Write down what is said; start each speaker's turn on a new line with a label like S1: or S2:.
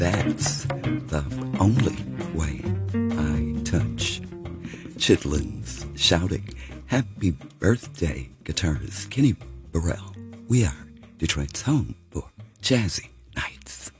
S1: That's the only way I touch. Chitlins shouting, "Happy birthday, guitarist Kenny Burrell." We are Detroit's home for jazzy